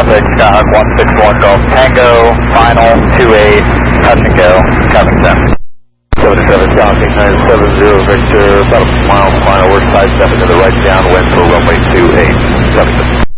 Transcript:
traffic, Skyhawk 161 Golf Tango, final 28, touch and go, Covington. 77 Falcon 970 Victor, about a mile final, we're sidestepping to the right downwind for runway 28.